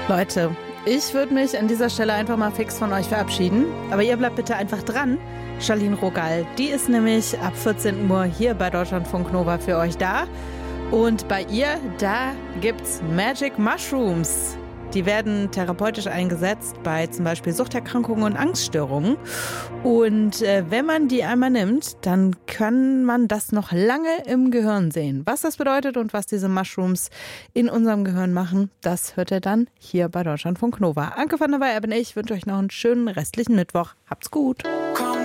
Leute, ich würde mich an dieser Stelle einfach mal fix von euch verabschieden. Aber ihr bleibt bitte einfach dran. Charlene Rogal, die ist nämlich ab 14 Uhr hier bei Deutschlandfunk Nova für euch da. Und bei ihr, da gibt's Magic Mushrooms. Die werden therapeutisch eingesetzt bei zum Beispiel Suchterkrankungen und Angststörungen. Und wenn man die einmal nimmt, dann kann man das noch lange im Gehirn sehen. Was das bedeutet und was diese Mushrooms in unserem Gehirn machen, das hört ihr dann hier bei Deutschlandfunk Nova. Anke van der Weyer bin ich, wünsche euch noch einen schönen restlichen Mittwoch. Habt's gut. Komm